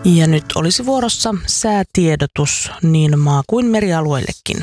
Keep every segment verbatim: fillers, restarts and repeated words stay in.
Ja nyt olisi vuorossa säätiedotus niin maa- kuin merialueillekin.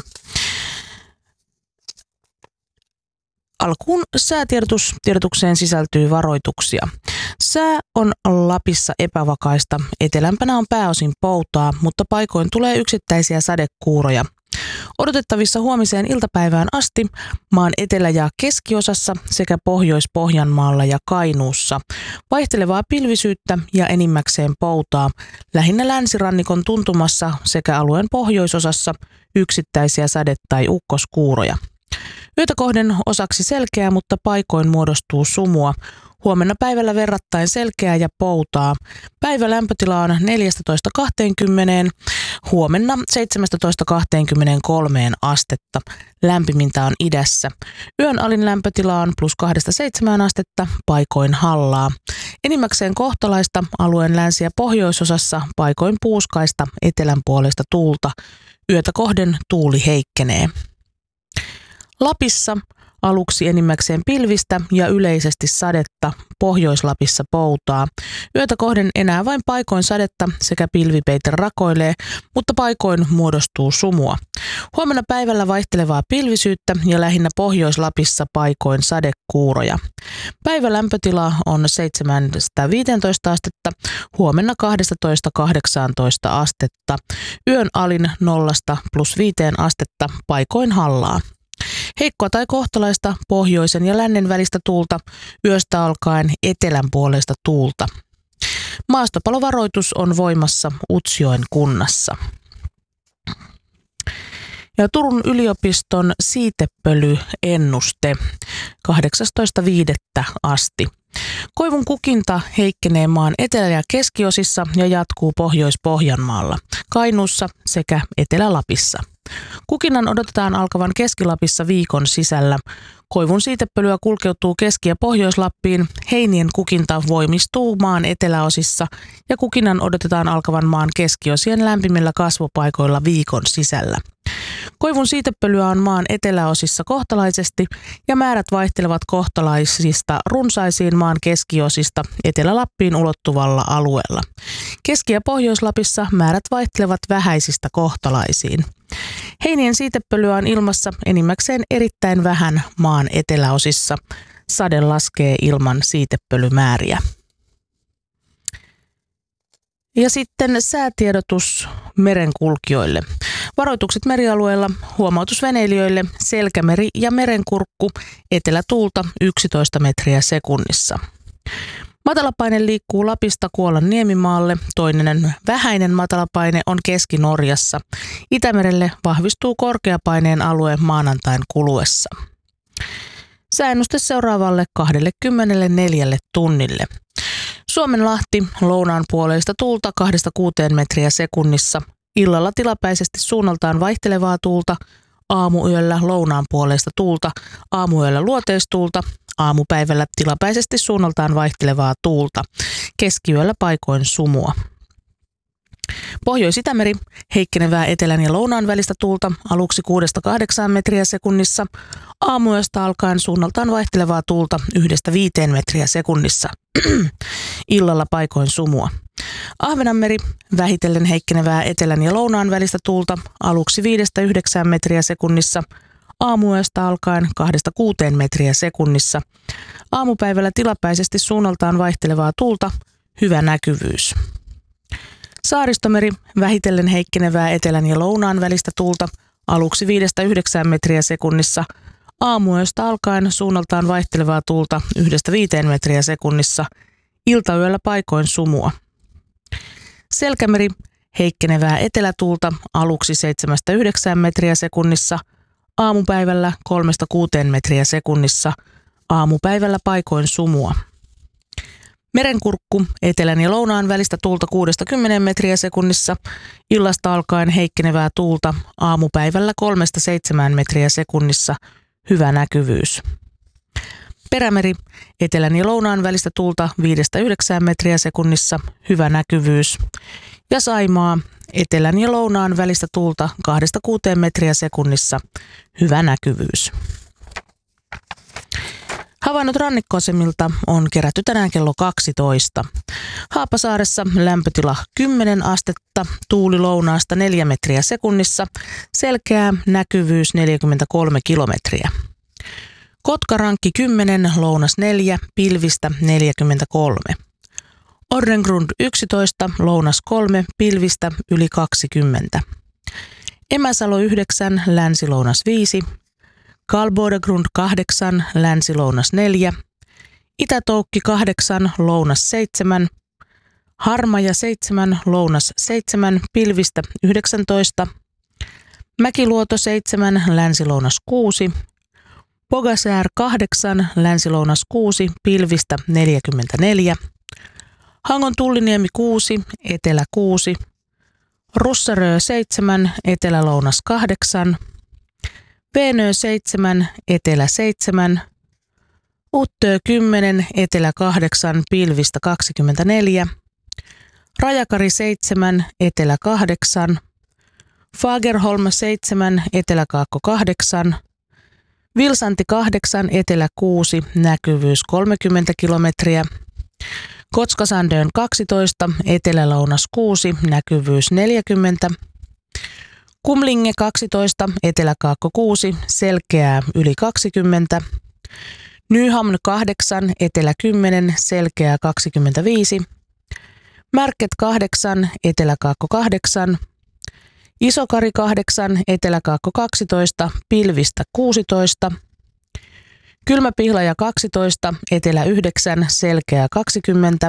Alkuun säätiedotus. Tiedotukseen sisältyy varoituksia. Sää on Lapissa epävakaista. Etelämpänä on pääosin poutaa, mutta paikoin tulee yksittäisiä sadekuuroja. Odotettavissa huomiseen iltapäivään asti maan etelä- ja keskiosassa sekä Pohjois-Pohjanmaalla ja Kainuussa vaihtelevaa pilvisyyttä ja enimmäkseen poutaa, lähinnä länsirannikon tuntumassa sekä alueen pohjoisosassa yksittäisiä sade- tai ukkoskuuroja. Yötä kohden osaksi selkeää, mutta paikoin muodostuu sumua. Huomenna päivällä verrattain selkeää ja poutaa. Päivä lämpötila on neljätoista kaksikymmentä, huomenna seitsemäntoista kaksikymmentäkolme astetta. Lämpimintä on idässä. Yön alin lämpötila on plus kahdesta seitsemään astetta, paikoin hallaa. Enimmäkseen kohtalaista alueen länsi- ja pohjoisosassa, paikoin puuskaista etelän puolesta tuulta. Yötä kohden tuuli heikkenee. Lapissa aluksi enimmäkseen pilvistä ja yleisesti sadetta, Pohjois-Lapissa poutaa. Yötä kohden enää vain paikoin sadetta sekä pilvipeite rakoilee, mutta paikoin muodostuu sumua. Huomenna päivällä vaihtelevaa pilvisyyttä ja lähinnä Pohjois-Lapissa paikoin sadekuuroja. Päivä lämpötila on seitsemästä viiteentoista astetta, huomenna kaksitoista kahdeksantoista astetta. Yön alin nollasta plus viiteen astetta, paikoin hallaa. Heikkoa tai kohtalaista pohjoisen ja lännen välistä tuulta, yöstä alkaen etelän puolesta tuulta. Maastopalovaroitus on voimassa Utsjoen kunnassa. Ja Turun yliopiston siitepölyennuste kahdeksastoista viidettä asti. Koivun kukinta heikkenee maan etelä- ja keskiosissa ja jatkuu Pohjois-Pohjanmaalla, Kainuussa sekä Etelä-Lapissa. Kukinnan odotetaan alkavan Keski-Lapissa viikon sisällä. Koivun siitepölyä kulkeutuu Keski- ja Pohjois-Lappiin. Heinien kukinta voimistuu maan eteläosissa ja kukinnan odotetaan alkavan maan keskiosien lämpimillä kasvupaikoilla viikon sisällä. Koivun siitepölyä on maan eteläosissa kohtalaisesti ja määrät vaihtelevat kohtalaisista runsaisiin maan keskiosista Etelä-Lappiin ulottuvalla alueella. Keski- ja Pohjois-Lapissa määrät vaihtelevat vähäisistä kohtalaisiin. Heinien siitepölyä on ilmassa enimmäkseen erittäin vähän maan eteläosissa. Sade laskee ilman siitepölymääriä. Ja sitten säätiedotus merenkulkijoille. Varoitukset merialueella, huomautus veneilijöille, selkämeri ja merenkurkku, etelätuulta yksitoista metriä sekunnissa. Matalapaine liikkuu Lapista Kuolan niemimaalle, toinen vähäinen matalapaine on Keski-Norjassa. Itämerelle vahvistuu korkeapaineen alue maanantain kuluessa. Sääennuste seuraavalle kaksikymmentäneljä tunnille. Suomenlahti lounaan puoleista tuulta kahdesta kuuteen metriä sekunnissa. Illalla tilapäisesti suunnaltaan vaihtelevaa tuulta. Aamuyöllä lounaan puoleista tuulta. Aamuyöllä luoteistuulta. Aamupäivällä tilapäisesti suunnaltaan vaihtelevaa tuulta. Keskiyöllä paikoin sumua. Pohjois-Itämeri heikkenevää etelän ja lounaan välistä tuulta aluksi kuudesta kahdeksaan metriä sekunnissa. Aamuyöstä alkaen suunnaltaan vaihtelevaa tuulta yhdestä viiteen metriä sekunnissa. Illalla paikoin sumua. Ahvenanmeri vähitellen heikkenevää etelän ja lounaan välistä tuulta aluksi viidestä yhdeksään metriä sekunnissa. Aamuyöstä alkaen kahdesta kuuteen metriä sekunnissa. Aamupäivällä tilapäisesti suunnaltaan vaihtelevaa tuulta, hyvä näkyvyys. Saaristomeri vähitellen heikkenevää etelän ja lounaan välistä tuulta aluksi viidestä yhdeksään metriä sekunnissa. Aamuyöstä alkaen suunnaltaan vaihtelevaa tuulta yhdestä viiteen metriä sekunnissa. Iltayöllä paikoin sumua. Selkämeri heikkenevää etelätuulta aluksi seitsemästä yhdeksään metriä sekunnissa. Aamupäivällä kolmesta kuuteen metriä sekunnissa. Aamupäivällä paikoin sumua. Merenkurkku etelän ja lounaan välistä tuulta kuudesta kymmeneen metriä sekunnissa. Illasta alkaen heikkenevää tuulta aamupäivällä kolmesta seitsemään metriä sekunnissa. Hyvä näkyvyys. Perämeri etelän ja lounaan välistä tuulta viidestä yhdeksään metriä sekunnissa. Hyvä näkyvyys. Ja Saimaa etelän ja lounaan välistä tuulta kahdesta kuuteen metriä sekunnissa. Hyvä näkyvyys. Havainnot rannikkoasemilta on kerätty tänään kello kaksitoista. Haapasaaressa lämpötila kymmenen astetta, tuuli lounaasta neljä metriä sekunnissa, selkeä näkyvyys neljäkymmentäkolme kilometriä. Kotkarankki kymmenen, lounas neljä, pilvistä neljäkymmentäkolme. Orrengrund yksitoista, lounas kolme, pilvistä yli kaksikymmentä. Emäsalo yhdeksän, länsi-lounas viisi. Karlbodegrund kahdeksan, länsi-lounas neljä. Itätoukki kahdeksan, lounas seitsemän. Harmaja seitsemän, lounas seitsemän, pilvistä yhdeksäntoista. Mäkiluoto seitsemän, länsi-lounas kuusi. Pogasär kahdeksan, länsi-lounas kuusi, pilvistä neljäkymmentäneljä. Hangon Tulliniemi kuusi, etelä kuusi. Russarö seitsemän, etelä-lounas kahdeksan. Veenö seitsemän, etelä seitsemän. Uttö kymmenen, etelä kahdeksan, pilvistä kaksikymmentäneljä. Rajakari seitsemän, etelä kahdeksan. Fagerholm seitsemän, eteläkaakko kahdeksan. Vilsanti kahdeksan, etelä kuusi, näkyvyys kolmekymmentä kilometriä. Kotskasandön kaksitoista, etelä-lounas kuusi, näkyvyys neljäkymmentä. Kumlinge kaksitoista, eteläkaakko kuusi, selkeää yli kaksikymmentä. Nyhamn kahdeksan, etelä kymmenen, selkeää kaksikymmentäviisi. Märket kahdeksan, eteläkaakko kahdeksan. Isokari kahdeksan, eteläkaakko kaksitoista, pilvistä kuusitoista. Kylmäpihlaja kaksitoista, etelä yhdeksän, selkeää kaksikymmentä.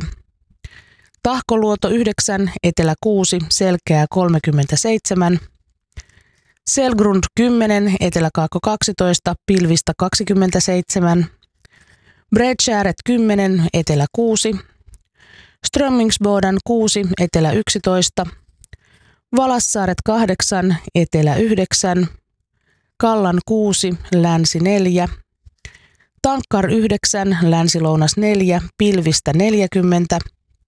Tahkoluoto yhdeksän, etelä kuusi, selkeää kolmekymmentäseitsemän. Selgrund kymmenen, eteläkaakko kaksitoista, pilvistä kaksikymmentäseitsemän. Bredskäret kymmenen, etelä kuusi. Strömmingsboden kuusi, etelä yksitoista. Valassaaret kahdeksan, etelä yhdeksän. Kallan kuusi, länsi neljä. Tankkar yhdeksän, länsi-lounas neljä, pilvistä neljäkymmentä.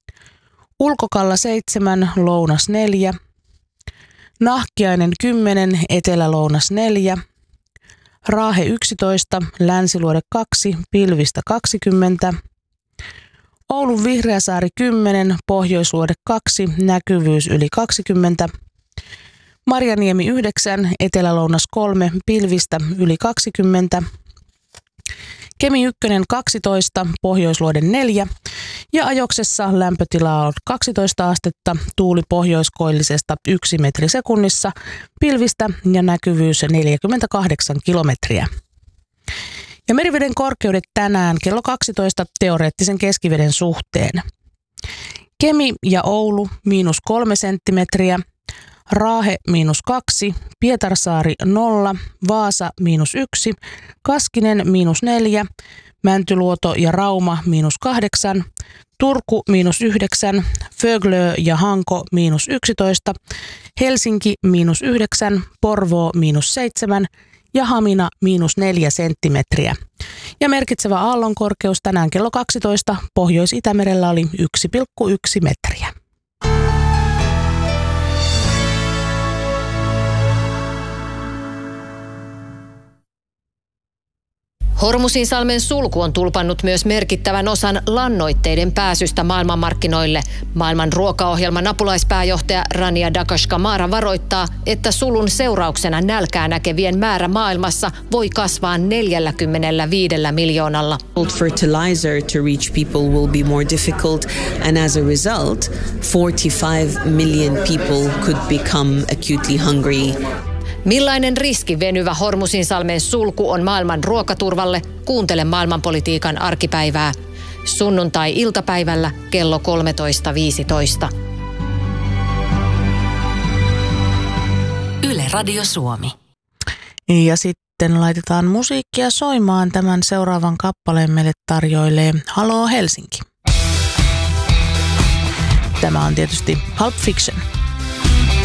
Ulkokalla seitsemän, lounas neljä. Nahkiainen kymmenen, etelä-lounas neljä. Raahe yksitoista, länsiluode kaksi, pilvistä kaksikymmentä. Oulun Vihreäsaari kymmenen, pohjoisluode kaksi, näkyvyys yli kaksikymmentä. Marjaniemi yhdeksän, etelä-lounas kolme, pilvistä yli kaksikymmentä. Kemi ykkönen kaksitoista, pohjoisluode neljä ja Ajoksessa lämpötila on kaksitoista astetta, tuuli pohjoiskoillisesta yksi metri sekunnissa, pilvistä ja näkyvyys neljäkymmentäkahdeksan kilometriä. Ja meriveden korkeudet tänään kello kaksitoista teoreettisen keskiveden suhteen. Kemi ja Oulu miinus kolme senttimetriä, Raahe miinus kaksi, Pietarsaari nolla, Vaasa miinus yksi, Kaskinen miinus neljä, Mäntyluoto ja Rauma miinus kahdeksan, Turku miinus yhdeksän, Föglö ja Hanko miinus yksitoista, Helsinki miinus yhdeksän, Porvoo miinus seitsemän ja Hamina miinus neljä senttimetriä. Ja merkitsevä aallonkorkeus tänään kello kaksitoista Pohjois-Itämerellä oli yksi pilkku yksi metriä. Hormusinsalmen sulku on tulpannut myös merkittävän osan lannoitteiden pääsystä maailmanmarkkinoille. Maailman ruokaohjelman apulaispääjohtaja Rania Dakashkamara varoittaa, että sulun seurauksena nälkää näkevien määrä maailmassa voi kasvaa neljäkymmentäviisi miljoonalla. Fertilizer to reach people will be more difficult, and as a result, forty-five million people could become acutely hungry. Millainen riski venyvä Hormusinsalmen sulku on maailman ruokaturvalle? Kuuntele maailmanpolitiikan arkipäivää. Sunnuntai-iltapäivällä kello kolmetoista viisitoista. Yle Radio Suomi. Ja sitten laitetaan musiikkia soimaan. Tämän seuraavan kappaleen meille tarjoilee Haloo Helsinki. Tämä on tietysti Pulp Fiction.